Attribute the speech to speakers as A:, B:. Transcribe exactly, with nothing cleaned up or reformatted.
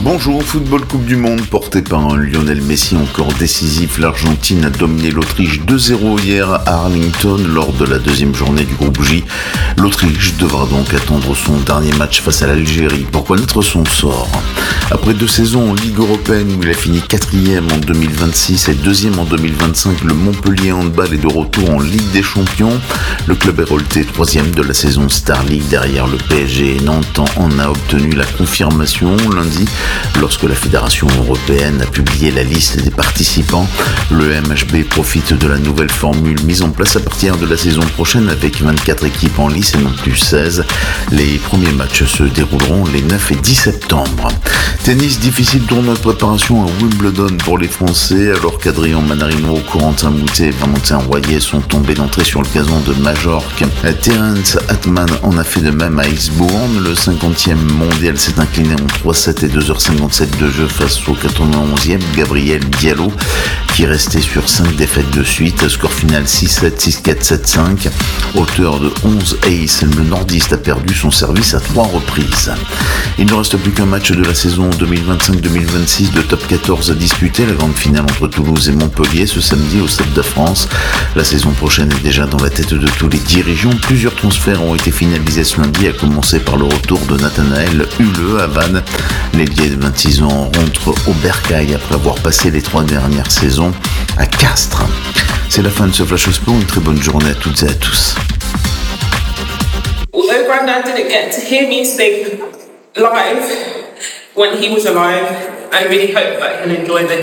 A: Bonjour, football Coupe du Monde porté par un Lionel Messi encore décisif. L'Argentine a dominé l'Autriche deux zéro hier à Arlington lors de la deuxième journée du groupe J. L'Autriche devra donc attendre son dernier match face à l'Algérie pour connaître son sort. Après deux saisons en Ligue européenne où il a fini quatrième en deux mille vingt-six et deuxième en deux mille vingt-cinq, le Montpellier Handball est de retour en Ligue des Champions. Le club est relevé troisième de la saison Star League derrière le P S G et Nantes en a obtenu la confirmation lundi lorsque la Fédération européenne a publié la liste des participants. Le M H B profite de la nouvelle formule mise en place à partir de la saison prochaine avec vingt-quatre équipes en lice et non plus seize. Les premiers matchs se dérouleront les neuf et dix septembre. Tennis, difficile tournoi de préparation à Wimbledon pour les Français, alors qu'Adrien Manarino, Corentin Moutet et Valentin Royer sont tombés d'entrée sur le gazon de Majorque. Terence Atman en a fait de même à Eastbourne. Le cinquantième mondial s'est incliné en trois sept et deux heures cinquante-sept de jeu face au quatre-vingt-onzième Gabriel Diallo, qui restait sur cinq défaites de suite. Score final six sept, six quatre, sept cinq. Auteur de onze aces, le nordiste a perdu son service à trois reprises. Il ne reste plus qu'un match de la saison deux mille vingt-cinq deux mille vingt-six de top quatorze à disputer, la grande finale entre Toulouse et Montpellier ce samedi au Stade de France. La saison prochaine est déjà dans la tête de tous les dirigeants. Plusieurs transferts ont été finalisés ce lundi, à commencer par le retour de Nathanaël Hule à Vannes. L'ailier de vingt-six ans rentre au Bercail après avoir passé les trois dernières saisons à Castres. C'est la fin de ce Flash Sport, une très bonne journée à toutes et à tous.
B: Although Grandad didn't get to hear me sing live when he was alive, I really hope that he'll enjoy this.